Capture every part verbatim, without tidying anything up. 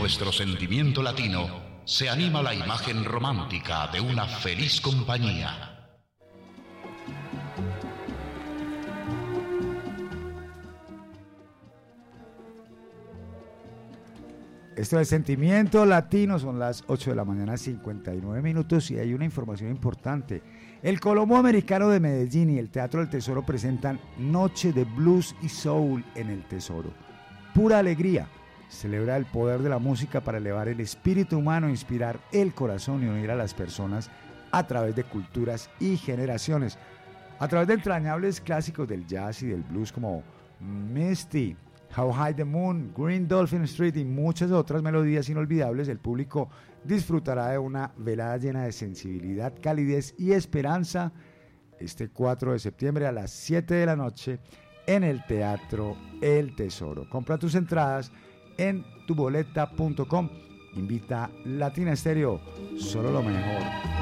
nuestro sentimiento latino se anima la imagen romántica de una feliz compañía. Esto es Sentimiento Latino, son las ocho de la mañana, cincuenta y nueve minutos, y hay una información importante. El Colombo Americano de Medellín y el Teatro del Tesoro presentan Noche de Blues y Soul en el Tesoro. Pura alegría. Celebra el poder de la música para elevar el espíritu humano, inspirar el corazón y unir a las personas a través de culturas y generaciones. A través de entrañables clásicos del jazz y del blues como Misty, How High the Moon, Green Dolphin Street y muchas otras melodías inolvidables, el público disfrutará de una velada llena de sensibilidad, calidez y esperanza este cuatro de septiembre a las siete de la noche en el Teatro El Tesoro. Compra tus entradas en tuboleta punto com. Invita Latina Estéreo, solo lo mejor.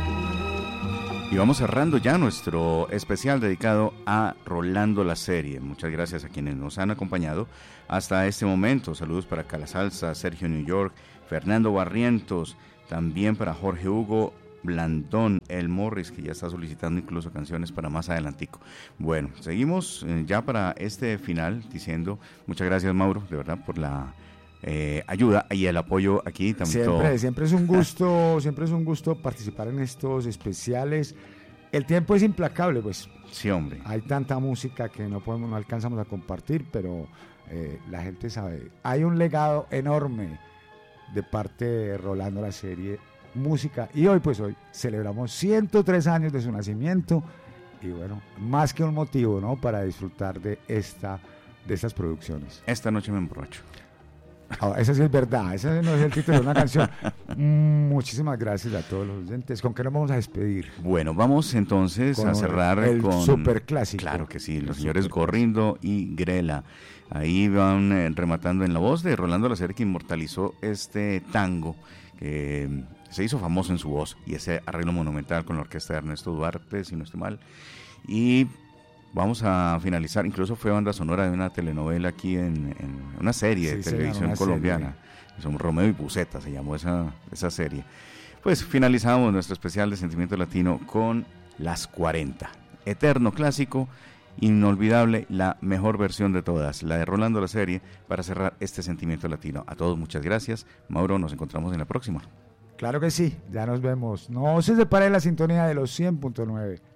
Y vamos cerrando ya nuestro especial dedicado a Rolando la Serie. Muchas gracias a quienes nos han acompañado hasta este momento. Saludos para Cala Salsa, Sergio New York, Fernando Barrientos, también para Jorge Hugo Blandón, El Morris, que ya está solicitando incluso canciones para más adelantico. Bueno, seguimos eh, ya para este final diciendo muchas gracias, Mauro, de verdad, por la eh, ayuda y el apoyo aquí. Tanto... Siempre, siempre es un gusto, siempre es un gusto participar en estos especiales. El tiempo es implacable, pues. Sí, hombre. Hay tanta música que no podemos, no alcanzamos a compartir, pero eh, la gente sabe. Hay un legado enorme de parte de Rolando la Serie, música, y hoy pues hoy celebramos ciento tres años de su nacimiento, y bueno, más que un motivo, ¿no?, para disfrutar de esta de estas producciones. Esta noche me emborracho. Oh, esa sí es verdad, ese no es el título de una canción. Mm, muchísimas gracias a todos los oyentes. ¿Con qué nos vamos a despedir? Bueno, vamos entonces con a cerrar el con... super clásico. Claro que sí, los señores Gorrindo y Grela. Ahí van eh, rematando en la voz de Rolando la Serie, que inmortalizó este tango que eh, se hizo famoso en su voz, y ese arreglo monumental con la orquesta de Ernesto Duarte, si no estoy mal. Y vamos a finalizar, incluso fue banda sonora de una telenovela aquí en, en una serie sí, de televisión señora, colombiana. Serie. Son Romeo y Buceta, se llamó esa, esa serie. Pues finalizamos nuestro especial de Sentimiento Latino con Las cuarenta. Eterno clásico, inolvidable, la mejor versión de todas, la de Rolando la Serie, para cerrar este Sentimiento Latino. A todos muchas gracias. Mauro, nos encontramos en la próxima. Claro que sí, ya nos vemos. No se separe la sintonía de los cien punto nueve.